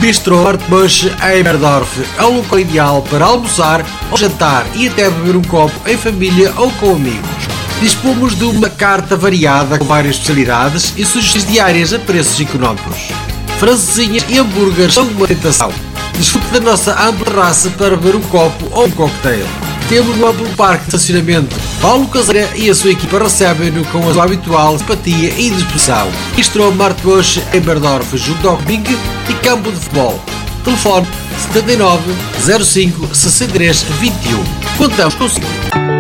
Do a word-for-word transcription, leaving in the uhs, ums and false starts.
Bistrô Martbush em Berdorf é o local ideal para almoçar ou jantar e até beber um copo em família ou com amigos. Dispomos de uma carta variada com várias especialidades e sugestões diárias a preços económicos. Francesinhas e hambúrgueres são uma tentação. Desfrute da nossa ampla terraça para beber um copo ou um cocktail. Temos um amplo parque de estacionamento. Paulo Caseira e a sua equipa recebem-no com a sua habitual simpatia e disposição. Bistrô Martbush em Berdorf, junto ao Bing e campo de futebol. Telefone setenta e nove, zero cinco, sessenta e três, vinte e um. Contamos consigo.